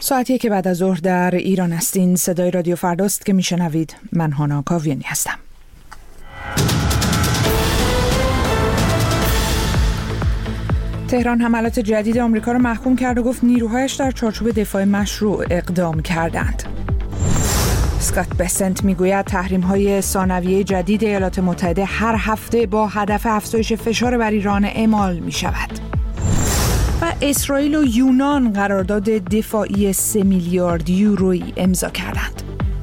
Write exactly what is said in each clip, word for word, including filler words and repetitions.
ساعتی که بعد از ظهر در ایران هستین. صدای رادیو فرداست که میشنوید. من هانا کاویانی هستم. تهران حملات جدید آمریکا را محکوم کرد و گفت نیروهایش در چارچوب دفاع مشروع اقدام کردند. اسکات بسنت میگوید تحریم‌های ثانویه جدید ایالات متحده هر هفته با هدف افزایش فشار بر ایران اعمال می‌شود. و اسرائیل و یونان قرارداد دفاعی سه میلیارد یورویی امضا کردند.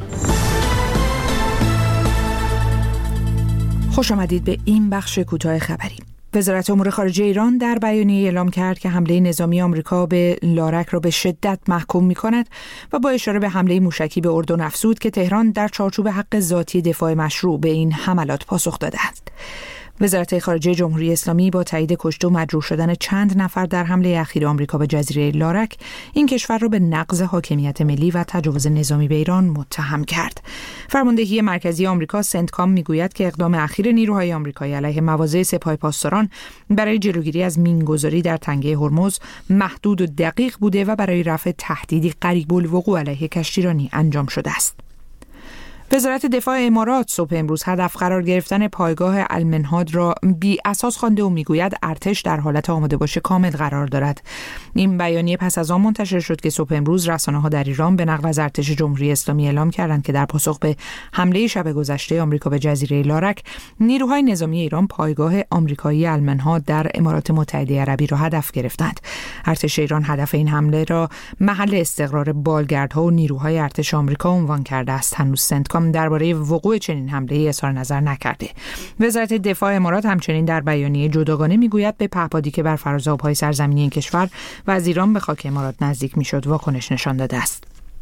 خوش آمدید به این بخش کوتاه خبری. وزارت امور خارجه ایران در بیانیه اعلام کرد که حمله نظامی آمریکا به لارک را به شدت محکوم می‌کند و با اشاره به حمله موشکی به اردن افزود که تهران در چارچوب حق ذاتی دفاع مشروع به این حملات پاسخ داده است. وزارت خارجه جمهوری اسلامی با تایید کشته و مجروح شدن چند نفر در حمله اخیر آمریکا به جزیره لارک این کشور را به نقض حاکمیت ملی و تجاوز نظامی به ایران متهم کرد. فرماندهی مرکزی آمریکا سنتکام میگوید که اقدام اخیر نیروهای آمریکایی علیه مواضع سپاه پاسداران برای جلوگیری از مینگذاری در تنگه هرمز محدود و دقیق بوده و برای رفع تهدیدی قریب الوقوع علیه کشتیرانی انجام شده است. وزارت دفاع امارات صبح امروز هدف قرار گرفتن پایگاه المنهاد را بی اساس خوانده و میگوید ارتش در حالت آماده باش کامل قرار دارد. این بیانیه پس از آن منتشر شد که صبح امروز رسانه‌ها در ایران به نقل از ارتش جمهوری اسلامی اعلام کردند که در پاسخ به حمله شب گذشته آمریکا به جزیره لارک، نیروهای نظامی ایران پایگاه آمریکایی المنهاد در امارات متحده عربی را هدف گرفتند. ارتش ایران هدف این حمله را محل استقرار بالگردها و نیروهای ارتش آمریکا عنوان کرده است. هنوز سنتکام درباره وقوع چنین حمله اظهار نظر نکرده. وزارت دفاع امارات همچنین در بیانیه جداگانه میگوید به پهپادی که بر فراز آبهای سرزمینی این کشور و از ایران به خاک امارات نزدیک میشد واکنش نشان داده است.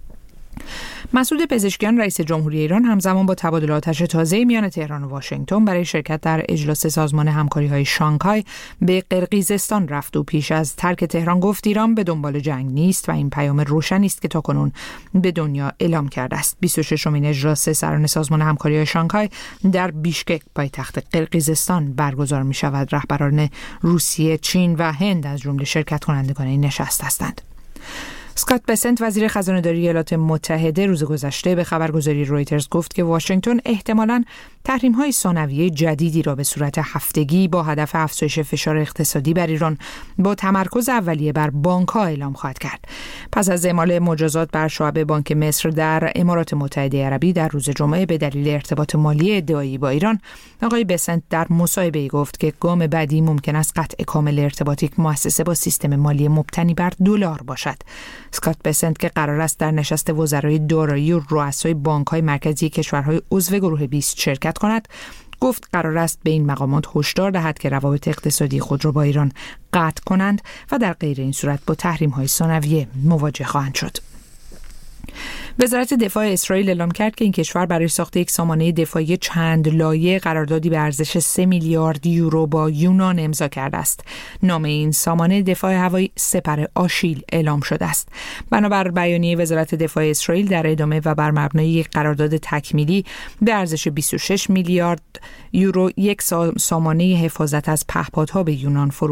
مسعود پزشکیان رئیس جمهوری ایران همزمان با تبادل آتش تازه میان تهران و واشنگتن برای شرکت در اجلاس سازمان همکاری‌های شانگهای به قرقیزستان رفت و پیش از ترک تهران گفت ایران به دنبال جنگ نیست و این پیام روشنی است که تاکنون به دنیا اعلام کرده است. بیست و ششمین اجلاس سران سازمان همکاری‌های شانگهای در بیشکک پایتخت قرقیزستان برگزار می‌شود. رهبران روسیه، چین و هند از جمله شرکت کنندگان این نشست هستند. اسکات بسنت وزیر خزانه‌داری ایالات متحده روز گذشته به خبرگزاری رویترز گفت که واشنگتن احتمالاً تحریم‌های ثانویه جدیدی را به صورت هفتگی با هدف افزایش فشار اقتصادی بر ایران با تمرکز اولیه بر بانک‌ها اعلام خواهد کرد. پس از اعمال مجازات بر شعب بانک مصر در امارات متحده عربی در روز جمعه به دلیل ارتباط مالی ادعایی با ایران، آقای بسنت در مصاحبه‌ای گفت که گام بعدی ممکن است قطع کامل ارتباط یک مؤسسه با سیستم مالی مبتنی بر دلار باشد. اسکات بسنت که قرار است در نشست وزرای دارایی و رؤسای بانک‌های مرکزی کشورهای عضو گروه بیست شرکت کند، گفت قرار است به این مقامات هشدار دهد که روابط اقتصادی خود را با ایران قطع کنند و در غیر این صورت با تحریم‌های ثانویه مواجه خواهند شد. وزارت دفاع اسرائیل اعلام کرد که این کشور برای ساخت یک سامانه دفاعی چند لایه قراردادی به ارزش سه میلیارد یورو با یونان امضا کرده است. نام این سامانه دفاع هوایی سپر آشیل اعلام شده است. بنابر بیانیه وزارت دفاع اسرائیل در ادامه و بر مبنای یک قرارداد تکمیلی به ارزش بیست و شش میلیارد یورو یک سامانه حفاظت از پهپادها به یونان فرو